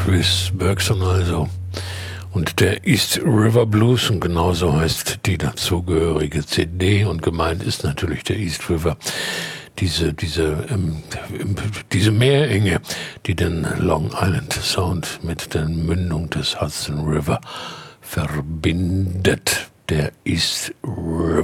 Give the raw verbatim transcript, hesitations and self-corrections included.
Chris Bergson also. Und der East River Blues, und genauso heißt die dazugehörige C D, und gemeint ist natürlich der East River, diese, diese, ähm, diese Meerenge, die den Long Island Sound mit der Mündung des Hudson River verbindet. Der East River.